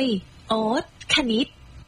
ยโอ๊ตคณิต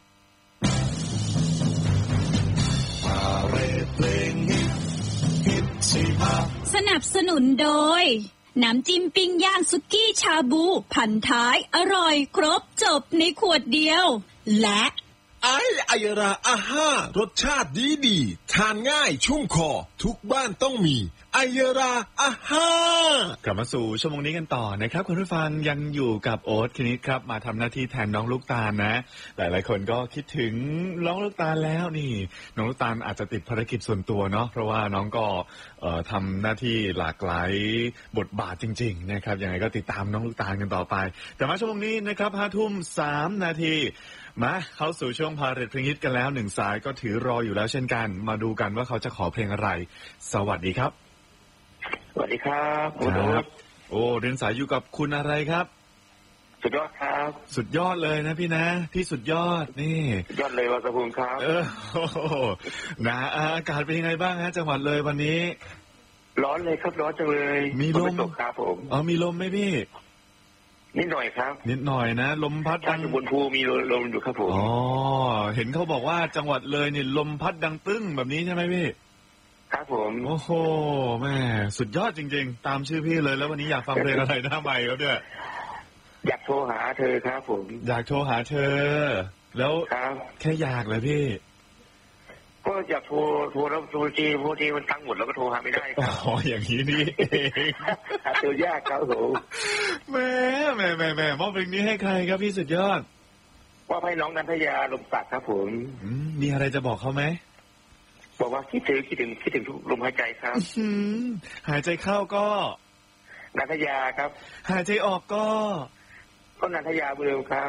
สนับสนุนโดยน้ำจิ้มปิ้งย่างสุกี้ชาบูพันท้ายอร่อยครบจบในขวดเดียวและไอราอาห้ารสชาติดีทานง่ายชุ่มคอทุกบ้านต้องมีไอราอาห้ากลับมาสู่ชั่วโมงนี้กันต่อนะครับคุณผู้ฟังยังอยู่กับโอ๊ตคณิตครับมาทำหน้าที่แทนน้องลูกตาลนะหลายๆคนก็คิดถึงน้องลูกตาลแล้วนี่น้องลูกตาลอาจจะติดภารกิจส่วนตัวเนาะเพราะว่าน้องก็ทำหน้าที่หลากหลายบทบาทจริงๆนะครับยังไงก็ติดตามน้องลูกตาลกันต่อไปแต่มาชั่วโมงนี้นะครับ 5:03 นาทีมาเข้าสู่ช่วงพาเหรดเพลงฮิตกันแล้วหนึ่งสายก็ถือรออยู่แล้วเช่นกันมาดูกันว่าเขาจะขอเพลงอะไรสวัสดีครับสวัสดีครับครับโอ้เดินสายอยู่กับคุณอะไรครับสุดยอดครับสุดยอดเลยนะพี่นะพี่สุดยอดนี่สุดยอดเลยวัชภูมิครับนะอากาศเป็นยังไงบ้างฮะจังหวัดเลยวันนี้ร้อนเลยครับร้อนจังเลยมีลมตกครับผมมีลมไหมพี่นิดหน่อยครับนิดหน่อยนะลมพัดดังอยู่บนภูมีลมอยู่ครับผมเห็นเขาบอกว่าจังหวัดเลยนี่ลมพัดดังตึ้งแบบนี้ใช่ไหมพี่ครับผมโอ้โหแม่สุดยอดจริงๆตามชื่อพี่เลยแล้ววันนี้อยากฟังเพลงอะไรหน้าใหม่ครับเนี่ยอยากโทรหาเธอครับผมอยากโทรหาเธอแล้วแค่อยากเลยพี่ก็อยากโทรแล้วโทรจีมันตั้งหมดแล้วก็โทรหาไม่ได้ครับอย่างนี้นี่เองเธอยากครับผมแม่มอบเพลงนี้ให้ใครครับพี่สุดยอดว่าให้น้องนันทยาลมศักดิ์ครับผมมีอะไรจะบอกเขาไหมบอกว่าคิดถึงทุกลมหายใจครับหายใจเข้าก็นันทยาครับหายใจออกก็นันทยาเบือครับ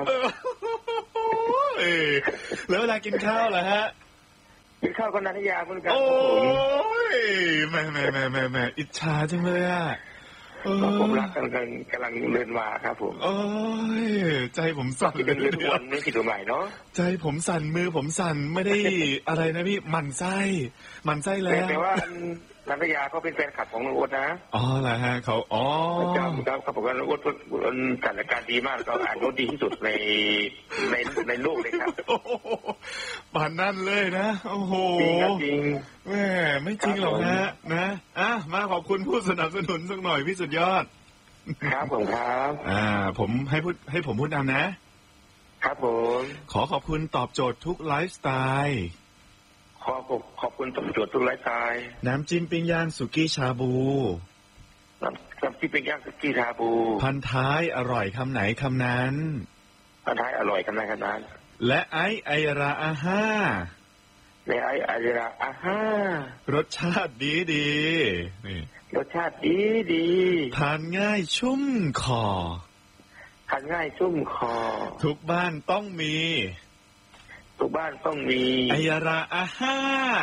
แล้วเวลากินข้าวล่ะฮะกินข้าวก็นันทยาเหมือนกันโอ้ยแม่อิจฉาจังเลยอ่ะผมรักกันกำลังเดินมาครับผมโอ้ยใจผมสั่นเลยทุกวันไม่ผิดตัวใหม่เนาะใจผมสั่นมือผมสั่นไม่ได้อะไรนะพี่หมั่นไส้แล้วแต่ว่านันทยาเขาเป็นแฟนคลับของน้องโอ๊ตนะเหรอฮะเขาจำครับเขาบอกว่าน้องโอ๊ตจัดรายการดีมากเราอ่านโน้ตดีที่สุดในโลกเลยครับป่านนั่นเลยนะโอ้โหจริงแม่ไม่จริงหรอกนะมาขอบคุณผู้สนับสนุนสักหน่อยพี่สุดยอดครับผมครับผมให้ผมพูดนำนะครับผมขอบคุณตอบโจทย์ทุกไลฟ์สไตล์ขอบคุณตำรวจทุกไลฟ์สไตล์น้ำจิ้มปิ้งย่างสุกี้ชาบูน้ำจิ้มปิ้งย่างสุกี้ชาบูพันท้ายอร่อยคำไหนคำนั้นพันท้ายอร่อยคำไหนคำนั้นและไอราอาห้าและไอราอาห้ารสชาติดีนี่รสชาติดีทานง่ายชุ่มคอทานง่ายชุ่มคอทุกบ้านต้องมีทุกบ้านต้องมีไอราอาห้า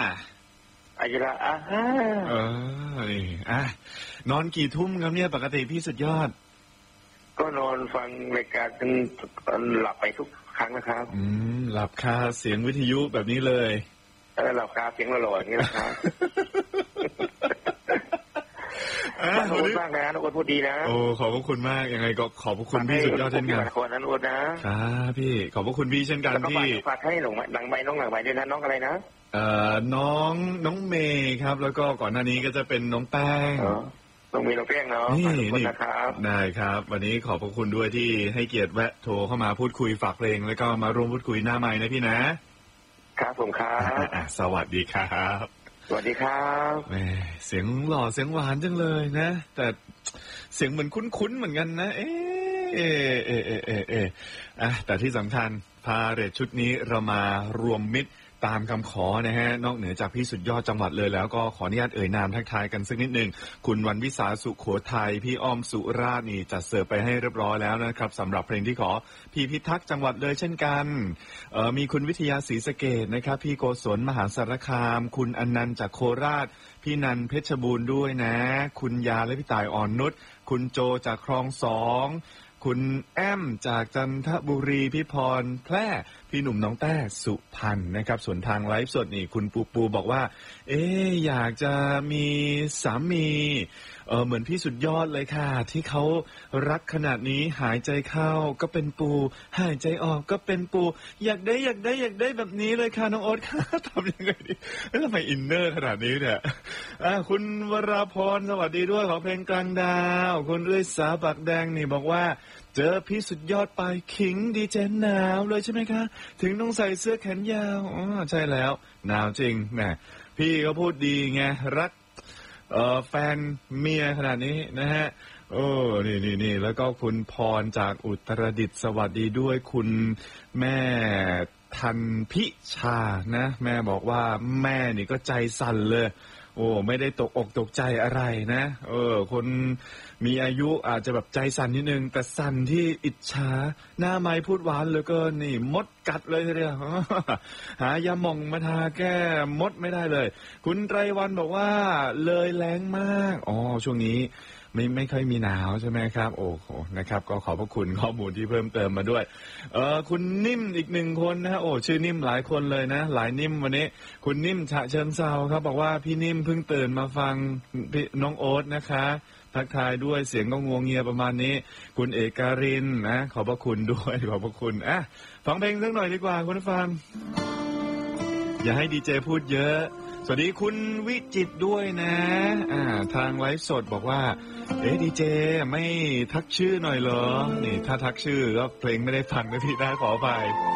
นอนกี่ทุ่มครับเนี่ยปกติพี่สุดยอดก็นอนฟังรายการจนหลับไปทุกครั้งนะครับหลับคาเสียงวิทยุแบบนี้เลยหลับคาเสียงหล่อๆอย่างนี้นะครับขอบคุณมากนะน้องโอ๊ตพูดดีนะโอ้ขอบพระคุณมากยังไงก็ขอบพระคุณพี่สุดยอดเช่นกันขอบคุณน้องโอ๊ตนะครับพี่ขอบพระคุณพี่เช่นกันที่ฝากให้น้องหลังใบด้วยนะน้องอะไรนะน้องเมย์ครับแล้วก็ก่อนหน้านี้ก็จะเป็นน้องแป้งน้องเมย์น้องแป้งเนาะนี่นะครับได้ครับวันนี้ขอบพระคุณด้วยที่ให้เกียรติแวะโทรเข้ามาพูดคุยฝากเพลงแล้วก็มาร่วมพูดคุยหน้าไมค์นะพี่นะครับผมครับสวัสดีครับสวัสดีครับแหมเสียงหล่อเสียงหวานจังเลยนะแต่เสียงเหมือนคุ้นๆเหมือนกันนะแต่ที่สำคัญพาเหรดชุดนี้เรามารวมมิตรตามคำขอนะฮะนอกเหนือจากพี่สุดยอดจังหวัดเลยแล้วก็ขออนุญาตเอ่ยนามทักทายกันสักนิดนึงคุณวันวิสาสุโขทัยพี่อ้อมสุราษฎร์นี่จัดเสิร์ฟไปให้เรียบร้อยแล้วนะครับสำหรับเพลงที่ขอพี่พิทักษ์จังหวัดเลยเช่นกันมีคุณวิทยาศรีสะเกษนะครับพี่โกศลมหาสารคามคุณอนันต์จากโคราชพี่นันเพชรบูรณ์ด้วยนะคุณยาและพี่ต่ายอ่อนนุชคุณโจจากคลอง2คุณแอมจากจันทบุรีพี่พรแพร่พี่หนุ่มน้องแต้สุพรรณนะครับส่วนทางไลฟ์สดนี่คุณปูปูบอกว่าอยากจะมีสามีเหมือนพี่สุดยอดเลยค่ะที่เขารักขนาดนี้หายใจเข้าก็เป็นปูหายใจออกก็เป็นปูอยากได้แบบนี้เลยค่ะน้องโอ๊ตค่ะทำยังไงดีทำไมอินเนอร์ขนาดนี้เนี่ยคุณวราพรสวัสดีด้วยขอเพลงกลางดาวคุณเอื้อยสาปากแดงนี่บอกว่าเจอพี่สุดยอดไปขิงดีเจหนาวเลยใช่ไหมคะถึงต้องใส่เสื้อแขนยาวใช่แล้วหนาวจริงแหมพี่ก็พูดดีไงรักแฟนเมียขนาดนี้นะฮะนี่แล้วก็คุณพรจากอุตรดิตถ์สวัสดีด้วยคุณแม่ทันพิชานะแม่บอกว่าแม่นี่ก็ใจสั่นเลยไม่ได้ตกอกตกใจอะไรนะคนมีอายุอาจจะแบบใจสั่นนิดนึงแต่สั่นที่อิจฉาหน้าไม้พูดหวานเหลือเกินนี่มดกัดเลยทีเดียวหายาหม่องมาทาแก้มดไม่ได้เลยคุณไตรวันบอกว่าเลยแรงมากช่วงนี้ไม่ค่อยมีหนาวใช่ไหมครับโอ้โหนะครับก็ขอบพระคุณข้อมูลที่เพิ่มเติมมาด้วยคุณนิ่มอีกหนึ่งคนนะชื่อนิ่มหลายคนเลยนะหลายนิ่มวันนี้คุณนิ่มฉะเชิงเซาครับบอกว่าพี่นิ่มเพิ่งตื่นมาฟังน้องโอ๊ตนะคะทักทายด้วยเสียงก็งวงเงียประมาณนี้คุณเอการินนะขอบพระคุณด้วยขอบพระคุณฟังเพลงสักหน่อยดีกว่าคุณผู้ฟังอย่าให้ดีเจพูดเยอะสวัสดีคุณวิจิตรด้วยนะทางไลฟ์สดบอกว่าดีเจไม่ทักชื่อหน่อยเหรอนี่ถ้าทักชื่อก็เพลงไม่ได้ฟังนะพี่นะขอไป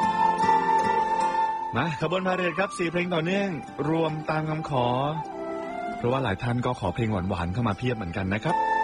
มาขบวนพาเหรดครับ4เพลงต่อเนื่องรวมตามคำขอเพราะว่าหลายท่านก็ขอเพลงหวานๆเข้ามาเพียบเหมือนกันนะครับ